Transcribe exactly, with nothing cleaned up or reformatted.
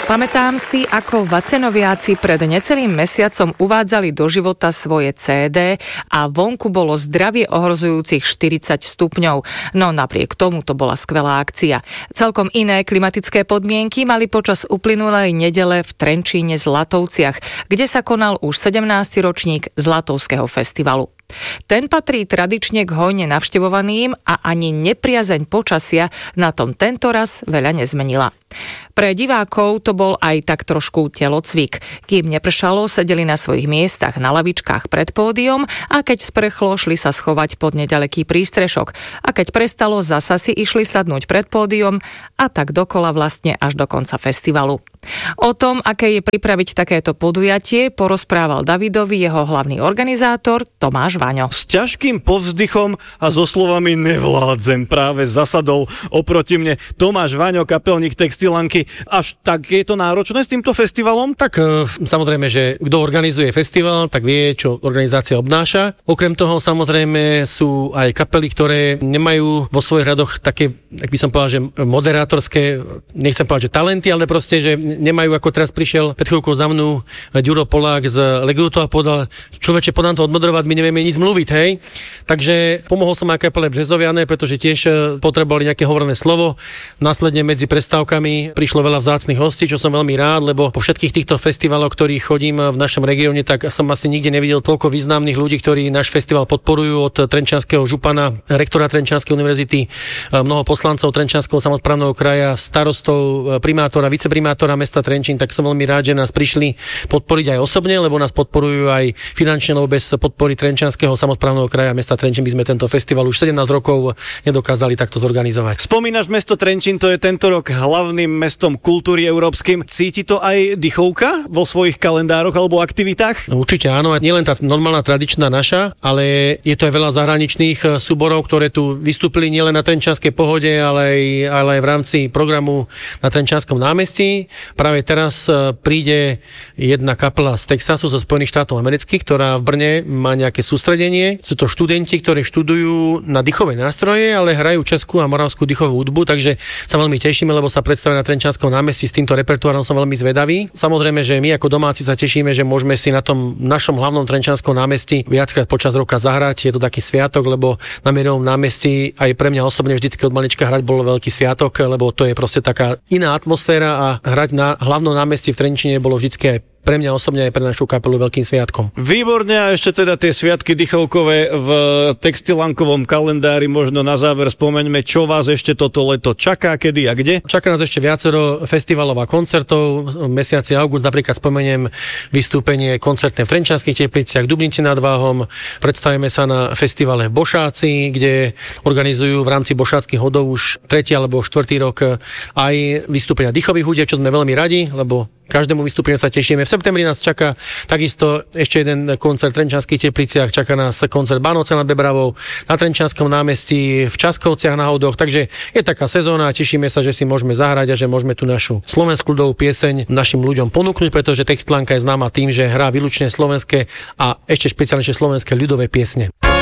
Pamätám si, ako Vacenoviaci pred necelým mesiacom uvádzali do života svoje cé dé a vonku bolo zdravie ohrozujúcich štyridsať stupňov. No napriek tomu to bola skvelá akcia. Celkom iné klimatické podmienky mali počas uplynulej nedele v Trenčíne Zlatovciach, kde sa konal už sedemnásty ročník Zlatovského festivalu. Ten patrí tradične k hojne navštevovaným a ani nepriazeň počasia na tom tento raz veľa nezmenila. Pre divákov to bol aj tak trošku telocvik. Kým nepršalo, sedeli na svojich miestach na lavičkách pred pódium a keď sprchlo, šli sa schovať pod nedaleký prístrešok. A keď prestalo, zasa si išli sadnúť pred pódium a tak dokola vlastne až do konca festivalu. O tom, aké je pripraviť takéto podujatie, porozprával Davidovi jeho hlavný organizátor Tomáš Vaňo. S ťažkým povzdychom a so slovami nevládzem práve zasadol oproti mne Tomáš Vaňo, kapelník Textilanky. Až tak je to náročné s týmto festivalom? Tak samozrejme, že kto organizuje festival, tak vie, čo organizácia obnáša. Okrem toho samozrejme sú aj kapely, ktoré nemajú vo svojich radoch také, ak by som povedal, že moderátorské, nechcem povedať, že talenty, ale proste, že nemajú, ako teraz prišiel pred chvíľkou za mnou Ďuro Polák z Legruto a povedal, človeče, podám to odmoderovať, my nevieme nič mluviť, hej. Takže pomohol som aj kapele Březoviane, pretože tiež potrebovali nejaké hovorené slovo. Následne medzi prestávkami prišlo veľa vzácnych hostí, čo som veľmi rád, lebo po všetkých týchto festivaloch, ktorých chodím v našom regióne, tak som asi nikde nevidel toľko významných ľudí, ktorí náš festival podporujú, od trenčianskeho župana, rektora Trenčianskej univerzity, mnoho poslancov Trenčianskeho samosprávneho kraja, starostov, primátora, viceprimátora mesta Trenčín, tak som veľmi rád, že nás prišli podporiť aj osobne, lebo nás podporujú aj finančne, lebo bez podpory Trenčianskeho samosprávneho kraja mesta Trenčín by sme tento festival už sedemnásť rokov nedokázali takto zorganizovať. Spomínaš mesto Trenčín, to je tento rok hlavným mestom kultúry európskym. Cíti to aj Dychovka vo svojich kalendároch alebo aktivitách? No, určite áno, nie len tá normálna tradičná naša, ale je to aj veľa zahraničných súborov, ktoré tu vystúpili nielen na Trenčianskej Pohode, ale aj, ale aj v rámci programu na Trenčianskom námestí. Práve teraz príde jedna kapela z Texasu, zo Spojených štátov amerických, ktorá v Brne má nejaké sústredenie. Sú to študenti, ktorí študujú na dychové nástroje, ale hrajú českú a moravskú dychovú hudbu, takže sa veľmi tešíme, lebo sa predstavia na Trenčianskom námestí. S týmto repertoárom som veľmi zvedavý. Samozrejme, že my ako domáci sa tešíme, že môžeme si na tom našom hlavnom Trenčianskom námestí viackrát počas roka zahrať. Je to taký sviatok, lebo na Mierovom námestí aj pre mňa osobne vždycky od malička hrať bolo veľký sviatok, lebo to je proste taká iná atmosféra a hrať na hlavnom námestí v Trenčíne bolo vždycky aj pre mňa osobne aj pre našu kapelu veľkým sviatkom. Výborne, a ešte teda tie sviatky dychovkové v Textilankovom kalendári. Možno na záver spomeňme, čo vás ešte toto leto čaká, kedy a kde? Čaká nás ešte viacero festivalov a koncertov. V mesiaci august napríklad spomeniem vystúpenie koncertné v Trenčianskych Tepliciach, Dubnici nad Váhom. Predstavíme sa na festivale v Bošáci, kde organizujú v rámci bošáckych hodov už tretí alebo štvrtý rok aj vystúpenia dychových hudieb, čo sme veľmi radi, lebo každému vystúpeniu sa tešíme. V septembri nás čaká takisto ešte jeden koncert v Trenčianskych Tepliciach, čaká nás koncert Bánovce nad Bebravou, na Trenčianskom námestí, v Časkovciach na Hodoch, takže je taká sezóna a tešíme sa, že si môžeme zahrať a že môžeme tu našu slovenskú ľudovú pieseň našim ľuďom ponúknuť, pretože Textilanka je známa tým, že hrá výlučne slovenské a ešte špeciálne slovenské ľudové piesne.